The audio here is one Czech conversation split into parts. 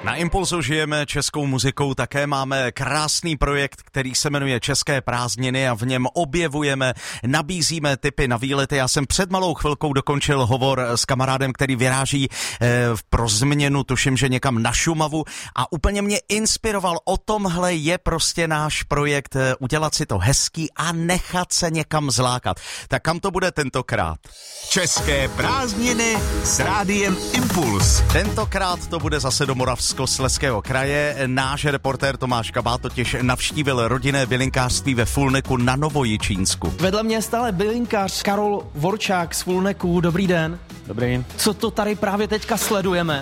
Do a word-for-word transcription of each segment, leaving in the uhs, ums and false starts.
Na Impulzu žijeme českou muzikou, také máme krásný projekt, který se jmenuje České prázdniny a v něm objevujeme, nabízíme tipy na výlety. Já jsem před malou chvilkou dokončil hovor s kamarádem, který vyráží eh, pro změnu, tuším, že někam na Šumavu a úplně mě inspiroval. O tomhle je prostě náš projekt, eh, udělat si to hezký a nechat se někam zlákat. Tak kam to bude tentokrát? České prázdniny s rádiem Impuls. Tentokrát to bude zase do Moravskoslezského kraje. Náš reportér Tomáš Kabát totiž navštívil rodinné bylinkářství ve Fulneku na Novojičínsku. Vedle mě je stále bylinkář Karol Vorčák z Fulneku. Dobrý den. Dobrý. Co to tady právě teďka sledujeme?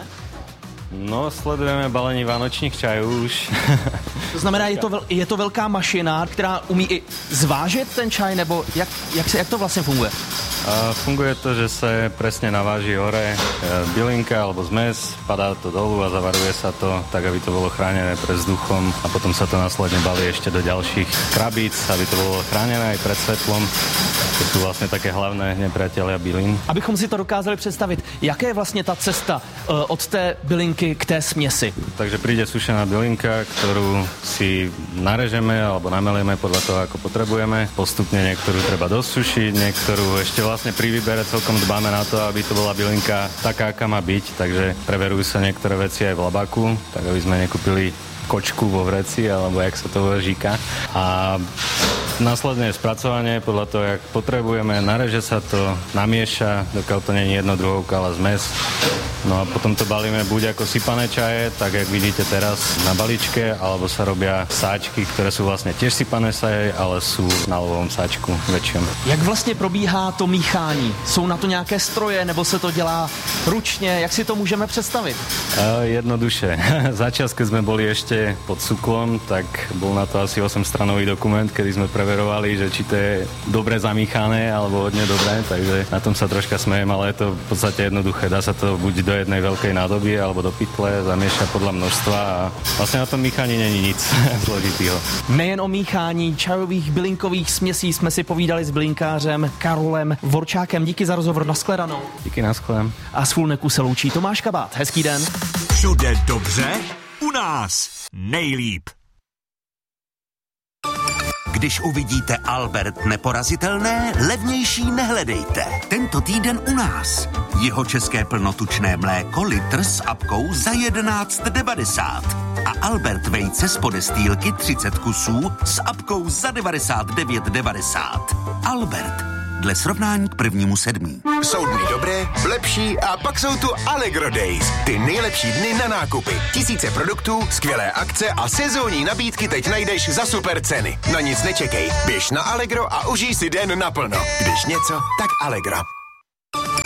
No, sledujeme balení vánočních čajů už. To znamená, je to, vel, je to velká mašina, která umí i zvážit ten čaj, nebo jak, jak, se, jak to vlastně funguje? A funguje to, že se presne naváži hore bylinka alebo zmes, padá to dolu a zavaruje sa to tak, aby to bolo chránené pred vzduchom a potom sa to následne balí ešte do ďalších krabíc, aby to bolo chránené aj pred svetlom. To sú vlastne také hlavné nepriatelia bylín. Abychom si to dokázali představit, jaká je vlastně ta cesta uh, od té bylinky k té směsi? Takže príde sušená bylinka, ktorú si narežeme alebo namelieme podľa toho, ako potrebujeme. Postupne niektorú treba dosušiť, niektorú ešte vlastne pri výbere celkom dbáme na to, aby to bola bylinka taká, aká má byť, takže preverujú sa niektoré veci aj v labáku, tak aby sme nekúpili kočku vo vreci, alebo jak sa to říká. A následne spracovanie podľa toho, jak potrebujeme, nareže sa to, namieša, dokiaľ to nie je jedno druhovka, ale zmes. No a potom to balíme buď ako sypané čaje, tak jak vidíte teraz na balíčke, alebo sa robia sáčky, ktoré sú vlastne tiež sypané čaje, ale sú na lovovom sáčku väčšom. Jak vlastně probíhá to míchání? Jsou na to nějaké stroje, nebo se to dělá ručně? Jak si to můžeme představit? Uh, jednoduše. Začas, keď sme boli ešte pod Suklom, tak bol na to asi osemstranový dokument, kedy sme preverovali, že či to je dobre zamíchané, alebo hodne dobré, takže na tom sa troška smejem, ale je to v podstate jednoduché. Dá sa to buď do jednej veľkej nádoby, alebo do pytle, zamieša podľa množstva a vlastne na tom míchaní není nic zložitýho. Nejen o míchání čajových bylinkových směsí jsme si povídali s bylinkářem Karolem Vorčákem. Díky za rozhovor, nashledanou. Díky, nashledanou. A z Fulneku se loučí Tomáš Kabát. Hezký den. Všude dobře, u nás nejlíp. Když uvidíte Albert neporazitelné, levnější nehledejte. Tento týden u nás. Jeho české plnotučné mléko litr s apkou za jedenáct devadesát. A Albert vejce z podestýlky třicet kusů s apkou za devadesát devět devadesát. Albert. Dle srovnání k prvnímu sedmí. Jsou dny dobré, lepší a pak jsou tu Allegro Days. Ty nejlepší dny na nákupy. Tisíce produktů, skvělé akce a sezónní nabídky teď najdeš za super ceny. Na nic nečekej. Běž na Allegro a užij si den naplno. Když něco, tak Allegro.